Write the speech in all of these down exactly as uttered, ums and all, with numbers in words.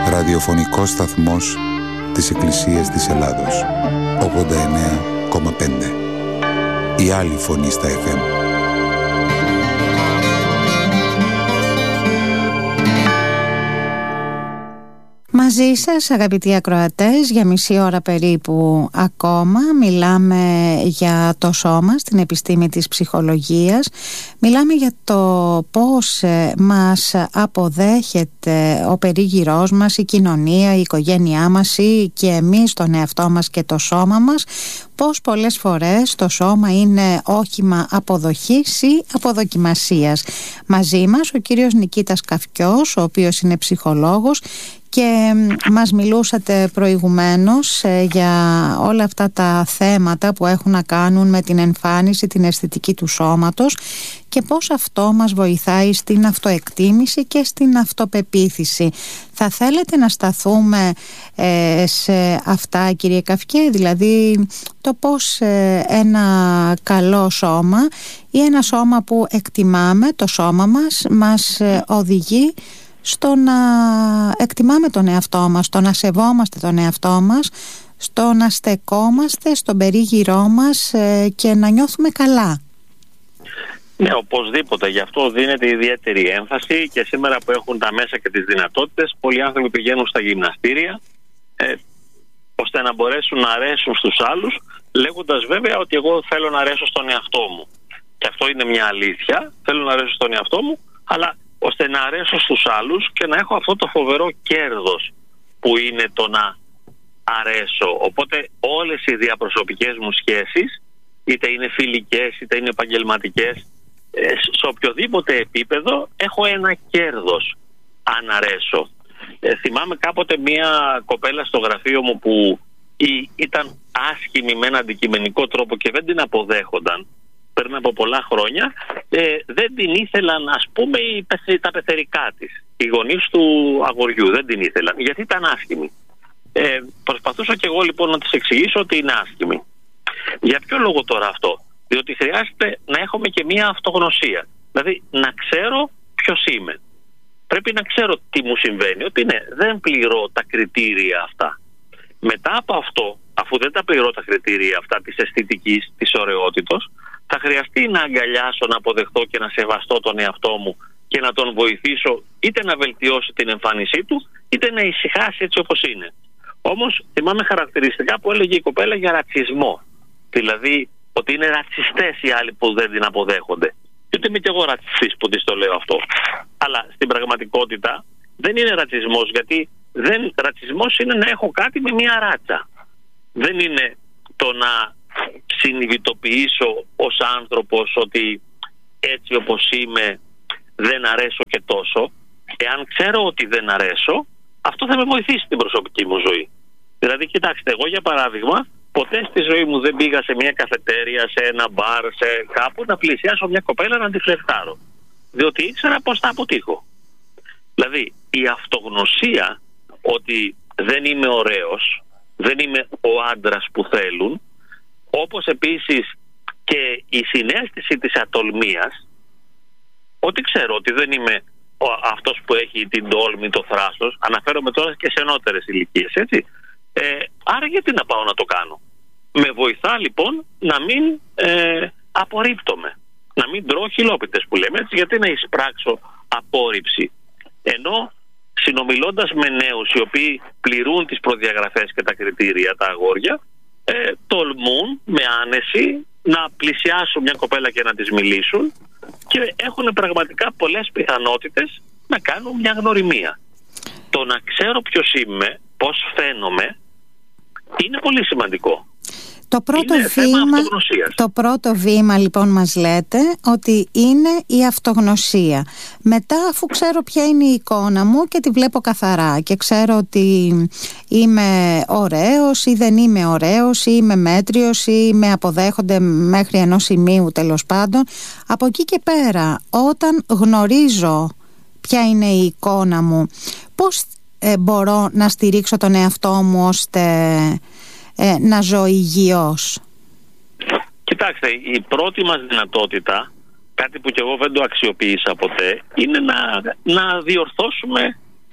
ραδιοφωνικός σταθμός της Εκκλησίας της Ελλάδος. ογδόντα εννέα κόμμα πέντε. Η άλλη φωνή στα εφ εμ. Μαζί σας, αγαπητοί ακροατές, για μισή ώρα περίπου ακόμα μιλάμε για το σώμα στην επιστήμη της ψυχολογίας. Μιλάμε για το πώς μας αποδέχεται ο περίγυρός μας, η κοινωνία, η οικογένειά μας ή και εμείς τον εαυτό μας και το σώμα μας. Πώς πολλές φορές το σώμα είναι όχημα αποδοχής ή αποδοκιμασίας. Μαζί μας ο κύριος Νικήτας Καυκιός, ο οποίος είναι ψυχολόγος, και μας μιλούσατε προηγουμένως ε, για όλα αυτά τα θέματα που έχουν να κάνουν με την εμφάνιση, την αισθητική του σώματος και πώς αυτό μας βοηθάει στην αυτοεκτίμηση και στην αυτοπεποίθηση. Θα θέλετε να σταθούμε ε, σε αυτά, κύριε Καυκιέ, δηλαδή το πώς ε, ένα καλό σώμα ή ένα σώμα που εκτιμάμε, το σώμα μας, μας ε, οδηγεί στο να εκτιμάμε τον εαυτό μας, στο να σεβόμαστε τον εαυτό μας, στο να στεκόμαστε στον περίγυρό μας και να νιώθουμε καλά. Ναι, οπωσδήποτε. Γι' αυτό δίνεται ιδιαίτερη έμφαση και σήμερα που έχουν τα μέσα και τις δυνατότητες, πολλοί άνθρωποι πηγαίνουν στα γυμναστήρια ε, ώστε να μπορέσουν να αρέσουν στους άλλους, λέγοντας βέβαια ότι εγώ θέλω να αρέσω στον εαυτό μου. Και αυτό είναι μια αλήθεια, θέλω να αρέσω στον εαυτό μου, αλλά ώστε να αρέσω στους άλλους και να έχω αυτό το φοβερό κέρδος που είναι το να αρέσω. Οπότε όλες οι διαπροσωπικές μου σχέσεις, είτε είναι φιλικές είτε είναι επαγγελματικές, σε οποιοδήποτε επίπεδο έχω ένα κέρδος αν αρέσω. Ε, θυμάμαι κάποτε μια κοπέλα στο γραφείο μου που ήταν άσχημη με ένα αντικειμενικό τρόπο και δεν την αποδέχονταν πριν από πολλά χρόνια, ε, δεν την ήθελαν, ας πούμε, οι, τα πεθερικά της. Οι γονείς του αγοριού δεν την ήθελαν, γιατί ήταν άσχημη. Ε, προσπαθούσα και εγώ λοιπόν να της εξηγήσω ότι είναι άσχημη. Για ποιο λόγο τώρα αυτό? Διότι χρειάζεται να έχουμε και μία αυτογνωσία. Δηλαδή να ξέρω ποιος είμαι. Πρέπει να ξέρω τι μου συμβαίνει, ότι ναι, δεν πληρώ τα κριτήρια αυτά. Μετά από αυτό, αφού δεν τα πληρώ τα κριτήρια αυτά της αισθητικής, της ωραιότητος, θα χρειαστεί να αγκαλιάσω, να αποδεχτώ και να σεβαστώ τον εαυτό μου και να τον βοηθήσω είτε να βελτιώσει την εμφάνισή του, είτε να ησυχάσει έτσι όπως είναι. Όμως θυμάμαι χαρακτηριστικά που έλεγε η κοπέλα για ρατσισμό. Δηλαδή ότι είναι ρατσιστές οι άλλοι που δεν την αποδέχονται. Και ότι είμαι και εγώ ρατσιστής που της το λέω αυτό. Αλλά στην πραγματικότητα δεν είναι ρατσισμός, γιατί δεν, ρατσισμός είναι να έχω κάτι με μία ράτσα. Δεν είναι το να συνειδητοποιήσω ως άνθρωπος ότι έτσι όπως είμαι δεν αρέσω και τόσο. Εάν ξέρω ότι δεν αρέσω, αυτό θα με βοηθήσει στην προσωπική μου ζωή. Δηλαδή, κοιτάξτε, εγώ για παράδειγμα ποτέ στη ζωή μου δεν πήγα σε μια καφετέρια, σε ένα μπαρ, σε κάπου να πλησιάσω μια κοπέλα να τη φλερτάρω, διότι ήξερα πως θα αποτύχω. Δηλαδή η αυτογνωσία ότι δεν είμαι ωραίος, δεν είμαι ο άντρας που θέλουν, όπως επίσης και η συναίσθηση της ατολμίας, ότι ξέρω ότι δεν είμαι ο, αυτός που έχει την τόλμη, το θράσος, αναφέρομαι τώρα και σε νεότερες ηλικίες, έτσι. Ε, άρα γιατί να πάω να το κάνω? Με βοηθά λοιπόν να μην ε, απορρίπτομαι, να μην τρώω χιλόπιτες που λέμε, έτσι, γιατί να εισπράξω απόρριψη. Ενώ συνομιλώντας με νέους οι οποίοι πληρούν τις προδιαγραφές και τα κριτήρια, τα αγόρια, ε, τολμούν με άνεση να πλησιάσουν μια κοπέλα και να της μιλήσουν και έχουν πραγματικά πολλές πιθανότητες να κάνουν μια γνωριμία. Το να ξέρω ποιος είμαι, πώς φαίνομαι, είναι πολύ σημαντικό. Το πρώτο, βήμα, το πρώτο βήμα λοιπόν μας λέτε ότι είναι η αυτογνωσία. Μετά, αφού ξέρω ποια είναι η εικόνα μου και τη βλέπω καθαρά και ξέρω ότι είμαι ωραίος ή δεν είμαι ωραίος ή είμαι μέτριος ή με αποδέχονται μέχρι ενός σημείου τέλος πάντων, από εκεί και πέρα όταν γνωρίζω ποια είναι η εικόνα μου, πώς ε, μπορώ να στηρίξω τον εαυτό μου ώστε ε, να ζω υγιώς? Κοιτάξτε, η πρώτη μας δυνατότητα, κάτι που κι εγώ δεν το αξιοποίησα ποτέ, είναι να, να διορθώσουμε τη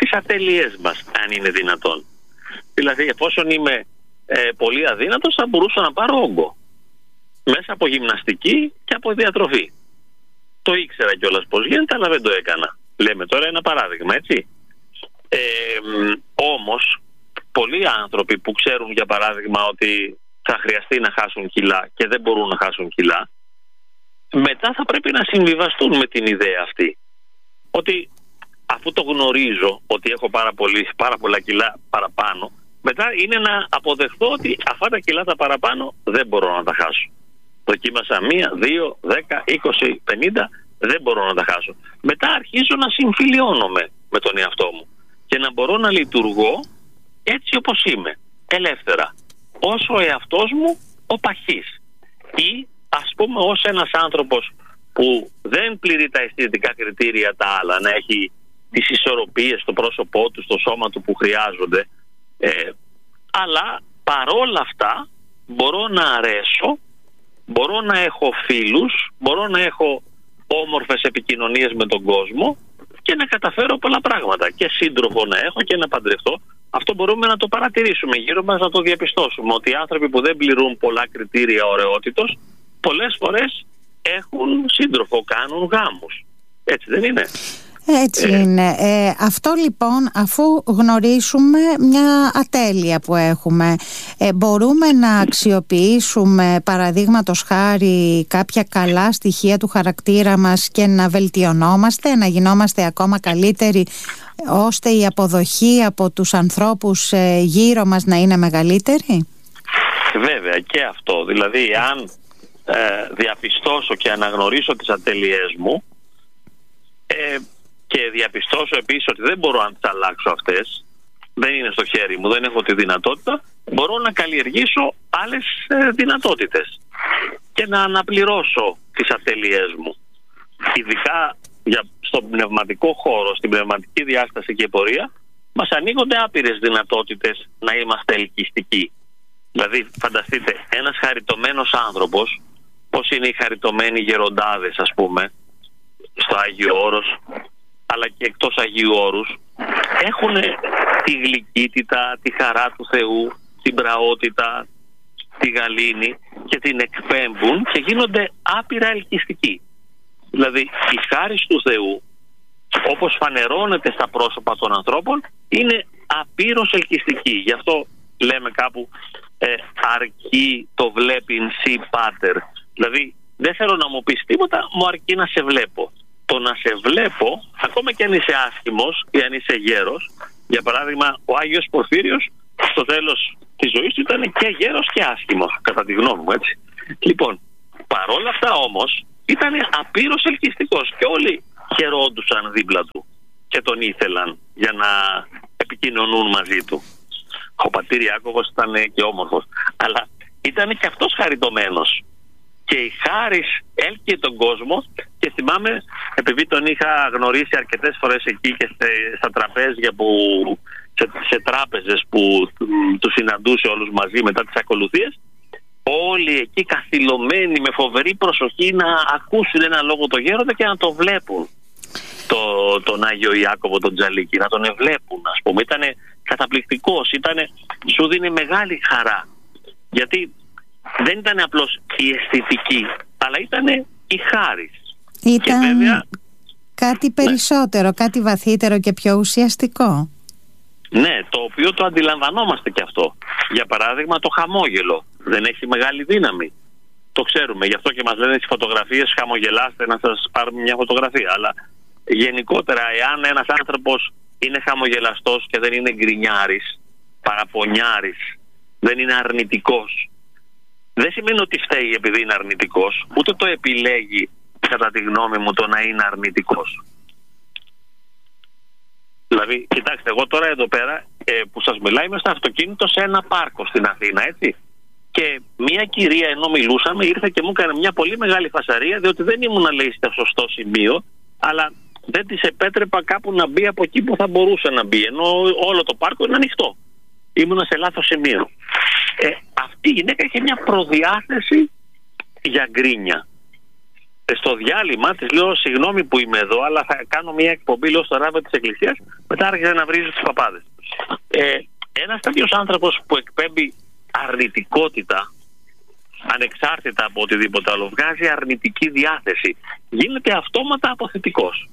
τις ατέλειές μας, αν είναι δυνατόν. Δηλαδή, εφόσον είμαι ε, πολύ αδύνατος, θα μπορούσα να πάρω όγκο μέσα από γυμναστική και από διατροφή. Το ήξερα κιόλας πώς γίνεται, αλλά δεν το έκανα. Λέμε τώρα ένα παράδειγμα, έτσι. Ε, όμως, πολλοί άνθρωποι που ξέρουν, για παράδειγμα, ότι θα χρειαστεί να χάσουν κιλά και δεν μπορούν να χάσουν κιλά, μετά θα πρέπει να συμβιβαστούν με την ιδέα αυτή. Ότι αφού το γνωρίζω ότι έχω πάρα, πολύ, πάρα πολλά κιλά παραπάνω, μετά είναι να αποδεχτώ ότι αυτά τα κιλά τα παραπάνω δεν μπορώ να τα χάσω. Δοκίμασα μία, δύο, δέκα, είκοσι, πενήντα, δεν μπορώ να τα χάσω. Μετά αρχίζω να συμφιλιώνομαι με τον εαυτό μου και να μπορώ να λειτουργώ έτσι όπως είμαι, ελεύθερα, ως ο εαυτός μου ο παχής. Ή ας πούμε ως ένας άνθρωπος που δεν πληρεί τα αισθητικά κριτήρια τα άλλα, να έχει τις ισορροπίες στο πρόσωπό του, στο σώμα του που χρειάζονται, ε, αλλά παρόλα αυτά μπορώ να αρέσω, μπορώ να έχω φίλους, μπορώ να έχω όμορφες επικοινωνίες με τον κόσμο και να καταφέρω πολλά πράγματα και σύντροφο να έχω και να παντρευτώ. Αυτό μπορούμε να το παρατηρήσουμε γύρω μας, να το διαπιστώσουμε, ότι οι άνθρωποι που δεν πληρούν πολλά κριτήρια ωραιότητος πολλές φορές έχουν σύντροφο, κάνουν γάμους. Έτσι δεν είναι? Έτσι ε... είναι. Ε, αυτό λοιπόν, αφού γνωρίσουμε μια ατέλεια που έχουμε, ε, μπορούμε να αξιοποιήσουμε παραδείγματος χάρη κάποια καλά στοιχεία του χαρακτήρα μας και να βελτιωνόμαστε, να γινόμαστε ακόμα καλύτεροι, ώστε η αποδοχή από τους ανθρώπους ε, γύρω μας να είναι μεγαλύτερη? Βέβαια και αυτό. Δηλαδή αν ε, διαπιστώσω και αναγνωρίσω τις ατέλειές μου ε, και διαπιστώσω επίσης ότι δεν μπορώ να τις αλλάξω αυτές, δεν είναι στο χέρι μου, δεν έχω τη δυνατότητα, μπορώ να καλλιεργήσω άλλες ε, δυνατότητες και να αναπληρώσω τις ατέλειές μου. Ειδικά για, στον πνευματικό χώρο, στην πνευματική διάσταση και πορεία, μας ανοίγονται άπειρες δυνατότητες να είμαστε ελκυστικοί. Δηλαδή φανταστείτε, ένας χαριτωμένος άνθρωπος, πώς είναι οι χαριτωμένοι γεροντάδες ας πούμε στο Άγιο Όρος, αλλά και εκτός Αγίου Όρους, έχουν τη γλυκύτητα, τη χαρά του Θεού, την πραότητα, τη γαλήνη και την εκπέμπουν και γίνονται άπειρα ελκυστικοί. Δηλαδή η χάρις του Θεού, όπως φανερώνεται στα πρόσωπα των ανθρώπων, είναι απείρως ελκυστική. Γι' αυτό λέμε κάπου ε, αρκεί το βλέπειν σι πάτερ. Δηλαδή δεν θέλω να μου πεις τίποτα, μου αρκεί να σε βλέπω. Το να σε βλέπω, ακόμα και αν είσαι άσχημος ή αν είσαι γέρος, για παράδειγμα ο Άγιος Πορφύριος στο τέλος της ζωής του ήταν και γέρος και άσχημος, κατά τη γνώμη μου, έτσι. Λοιπόν, παρόλα αυτά όμως ήταν απείρως ελκυστικός και όλοι χαιρόντουσαν δίπλα του και τον ήθελαν για να επικοινωνούν μαζί του. Ο πατήρ Ιάκωβος ήταν και όμορφος, αλλά ήταν και αυτός χαριτωμένος. Και η χάρις έλκυε τον κόσμο και θυμάμαι, επειδή τον είχα γνωρίσει αρκετές φορές εκεί και σε, στα τραπέζια που, σε, σε τράπεζες που τους συναντούσε όλους μαζί μετά τις ακολουθίες, όλοι εκεί καθυλωμένοι με φοβερή προσοχή να ακούσουν ένα λόγο το γέροντα και να το βλέπουν το, τον Άγιο Ιάκωβο τον Τζαλίκη, να τον ευλέπουν ας πούμε. Ήτανε καταπληκτικός, ήτανε, σου δίνει μεγάλη χαρά, γιατί δεν ήταν απλώς η αισθητική, αλλά ήταν η χάρις. Ήταν και βέβαια, κάτι περισσότερο, ναι, κάτι βαθύτερο και πιο ουσιαστικό. Ναι, το οποίο το αντιλαμβανόμαστε και αυτό. Για παράδειγμα το χαμόγελο δεν έχει μεγάλη δύναμη. Το ξέρουμε, γι' αυτό και μας λένε στις φωτογραφίες χαμογελάστε να σας πάρουμε μια φωτογραφία. Αλλά γενικότερα εάν ένας άνθρωπος είναι χαμογελαστός και δεν είναι γκρινιάρης, παραπονιάρης, δεν είναι αρνητικός, δεν σημαίνει ότι φταίει επειδή είναι αρνητικός, ούτε το επιλέγει κατά τη γνώμη μου το να είναι αρνητικός. Δηλαδή, κοιτάξτε, εγώ τώρα εδώ πέρα ε, που σας μιλάω είμαι στο αυτοκίνητο σε ένα πάρκο στην Αθήνα, έτσι. Και μια κυρία ενώ μιλούσαμε ήρθε και μου έκανε μια πολύ μεγάλη φασαρία, διότι δεν ήμουν, λέει, στο σωστό σημείο, αλλά δεν της επέτρεπα κάπου να μπει από εκεί που θα μπορούσε να μπει, ενώ όλο το πάρκο είναι ανοιχτό. Ήμουνα σε λάθος σημείο. Ε, αυτή η γυναίκα είχε μια προδιάθεση για γκρίνια. στο διάλειμμα της λέω συγγνώμη που είμαι εδώ, αλλά θα κάνω μια εκπομπή, λέω, στο ράδιο της Εκκλησίας. Μετά άρχισε να βρίζει τους παπάδες. Ε, ένας τέτοιος άνθρωπος που εκπέμπει αρνητικότητα, ανεξάρτητα από οτιδήποτε άλλο, βγάζει αρνητική διάθεση, γίνεται αυτόματα αποθετικός.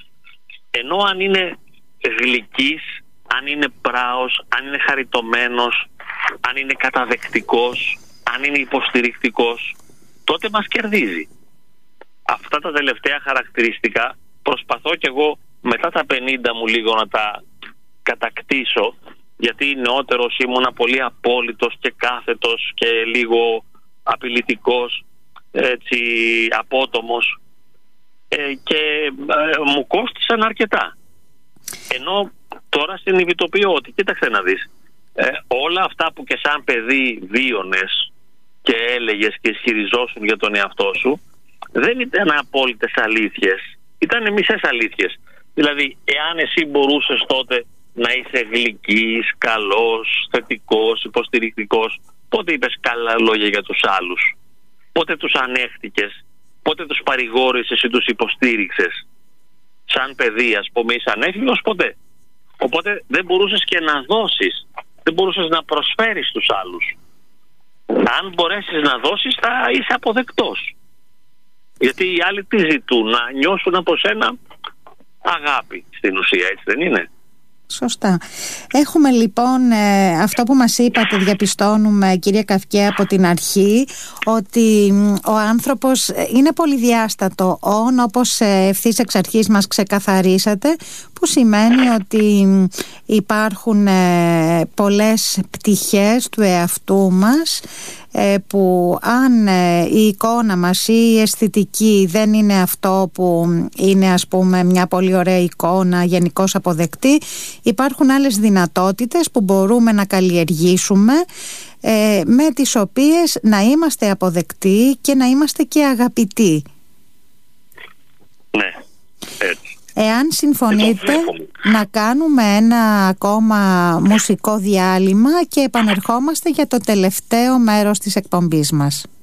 Ενώ αν είναι γλυκής, αν είναι πράος, αν είναι χαριτωμένος, αν είναι καταδεκτικός, αν είναι υποστηρικτικός, τότε μας κερδίζει. Αυτά τα τελευταία χαρακτηριστικά προσπαθώ κι εγώ μετά τα πενήντα μου λίγο να τα κατακτήσω, γιατί νεότερος ήμουνα πολύ απόλυτος και κάθετος και λίγο απειλητικός, έτσι, απότομος, ε, και ε, μου κόστησαν αρκετά. Ενώ τώρα συνειδητοποιώ ότι, κοίταξε να δεις, ε, όλα αυτά που και σαν παιδί βίωνες και έλεγες και ισχυριζόσουν για τον εαυτό σου, δεν ήταν απόλυτες αλήθειες, ήταν μισές αλήθειες. Δηλαδή, εάν εσύ μπορούσες τότε να είσαι γλυκής, καλός, θετικός, υποστηρικτικός, πότε είπες καλά λόγια για τους άλλους? Πότε τους ανέχτηκες? Πότε τους παρηγόρησες ή τους υποστήριξες? Σαν παιδί, ας πούμε, είσαι ανέφιλος ποτέ. Οπότε δεν μπορούσες και να δώσεις, δεν μπορούσες να προσφέρεις στους άλλους. Αν μπορέσεις να δώσεις, θα είσαι αποδεκτός. Γιατί οι άλλοι τι ζητούν? Να νιώσουν από σένα αγάπη, στην ουσία, έτσι δεν είναι? Σωστά. Έχουμε λοιπόν ε, αυτό που μας είπατε, διαπιστώνουμε, κυρία Καυκέ, από την αρχή, ότι ο άνθρωπος είναι πολυδιάστατο όν, όπως ευθύς εξ αρχής μας ξεκαθαρίσατε, που σημαίνει ότι υπάρχουν ε, πολλές πτυχές του εαυτού μας, που αν η εικόνα μας ή η αισθητική δεν είναι αυτό που είναι, ας πούμε, μια πολύ ωραία εικόνα γενικώς αποδεκτή, υπάρχουν άλλες δυνατότητες που μπορούμε να καλλιεργήσουμε, ε, με τις οποίες να είμαστε αποδεκτοί και να είμαστε και αγαπητοί. Ναι, έτσι. Εάν συμφωνείτε, να κάνουμε ένα ακόμα μουσικό διάλειμμα και επανερχόμαστε για το τελευταίο μέρος της εκπομπής μας.